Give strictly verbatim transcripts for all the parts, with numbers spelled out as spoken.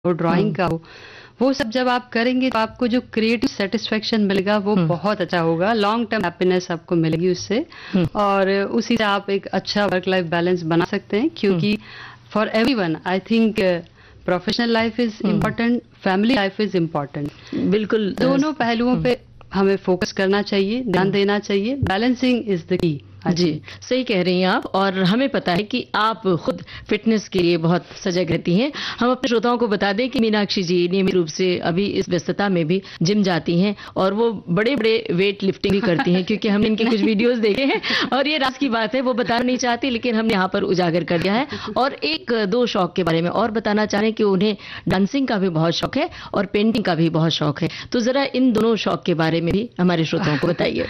हो, ड्राइंग का हो, वो सब जब आप करेंगे तो आपको जो क्रिएटिव सेटिस्फेक्शन मिलेगा वो हुँ। बहुत अच्छा होगा। लॉन्ग टर्म हैप्पीनेस आपको मिलेगी उससे हुँ। और उसी से आप एक अच्छा वर्क लाइफ बैलेंस बना सकते हैं, हुँ। क्योंकि for everyone I think professional life is hmm. Important, family life is important. बिल्कुल अ, दोनों पहलुओं हुँ। पे हमें फोकस करना चाहिए, ध्यान हुँ। देना चाहिए। Balancing is the key. I ji, think सही कह रही हैं आप और हमें पता है कि आप खुद फ़िटनेस के लिए बहुत सजग रहती हैं। हम अपने श्रोताओं को बता दें कि मीनाक्षी जी नियमित रूप से अभी इस व्यस्तता में भी जिम जाती हैं और वो बड़े-बड़े वेट लिफ्टिंग भी करती हैं, क्योंकि हमने इनके कुछ वीडियोज़ देखे हैं और ये राज़ की बात है, वो बताना नहीं चाहती लेकिन हमने यहाँ पर उजागर कर दिया है। और एक दो शौक के बारे में और बताना चाह रहे हैं कि उन्हें डांसिंग का भी बहुत शौक है और पेंटिंग का भी बहुत शौक है। तो ज़रा इन दोनों शौक के बारे में भी हमारे श्रोताओं को बताइए।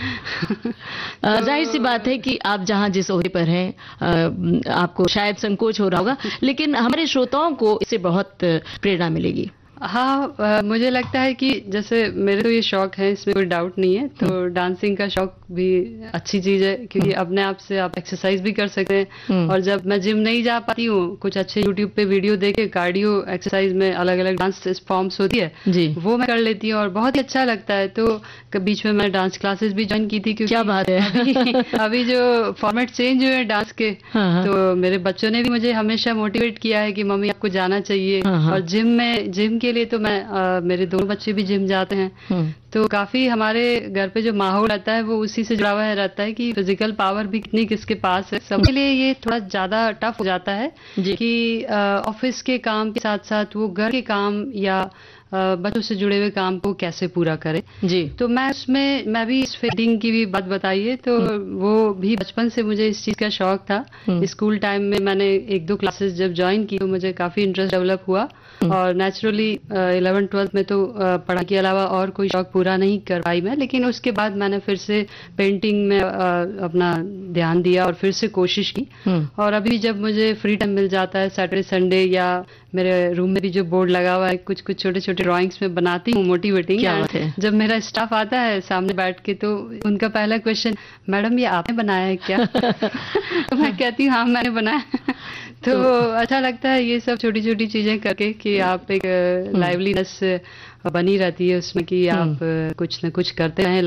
अ, ज़ाहिर-सी बात है कि आप जहाँ जिस ओहदे पर हैं अ, आपको शायद संकोच हो रहा होगा, लेकिन हमारे श्रोताओं को इससे बहुत प्रेरणा मिलेगी। हाँ, अ, मुझे लगता है कि जैसे मेरे तो ये शौक है, इसमें कोई डाउट नहीं है। तो हुँ। डांसिंग का शौक भी अच्छी चीज़ है, क्योंकि हुँ। अपने आप से आप एक्सरसाइज भी कर सकते हैं। हुँ। और जब मैं जिम नहीं जा पाती हूँ, कुछ अच्छे यूट्यूब पे वीडियो देख के कार्डियो एक्सरसाइज में अलग-अलग डांस फॉर्म्स होती है, जी। वो मैं कर लेती हूँ और बहुत ही अच्छा लगता है। तो क बीच में मैं डांस क्लासेस भी जॉइन की थी, क्योंकि क्या बात है! अभी अभी जो फॉर्मेट चेंज हुए हैं डांस के, हाँ, हाँ। तो मेरे बच्चों ने भी मुझे हमेशा मोटिवेट किया है कि मम्मी आपको जाना चाहिए। हाँ, हाँ। और जिम में जिम के लिए तो मैं अ, मेरे दोनों बच्चे भी जिम जाते हैं। हुँ। तो काफ़ी हमारे घर पे जो माहौल रहता है वो उसी से जुड़ा हुआ है रहता है कि फिजिकल पावर भी कितनी किसके पास है। सबके लिए ये थोड़ा ज़्यादा टफ हो जाता है जी। कि अ, ऑफिस के काम के साथ-साथ वो घर के काम या अ, बच्चों से जुड़े हुए काम को कैसे पूरा करें। जी। तो मैं उसमें मैं भी इस फिटिंग की भी बात बताई है, तो हुँ। वो भी बचपन से मुझे इस चीज़ का शौक था। हुँ। स्कूल टाइम में मैंने एक दो क्लासेस जब जॉइन की तो मुझे काफ़ी इंटरेस्ट डेवलप हुआ हुँ। और नेचुरली इलेवेंथ ट्वेल्थ में तो अ, पढ़ाई के अलावा और कोई शौक पूरा नहीं कर पाई मैं। लेकिन उसके बाद मैंने फिर से पेंटिंग में अ, अपना ध्यान दिया और फिर से कोशिश की। हुँ। और अभी जब मुझे फ्री टाइम मिल जाता है सैटरडे संडे, या मेरे रूम में भी जो बोर्ड लगा हुआ है, कुछ कुछ छोटे छोटे ड्राइंग्स में बनाती हूँ मोटिवेटिंग। क्या बात है! जब मेरा स्टाफ आता है सामने बैठ के, तो उनका पहला क्वेश्चन, मैडम ये आपने बनाया है क्या? तो मैं कहती हूँ हाँ मैंने बनाया। तो तो अच्छा लगता है ये सब छोटी छोटी चीजें करके कि आप एक हुँ। लाइवलीनेस बनी रहती है उसमें कि हुँ। आप अ, कुछ न कुछ करते रहें।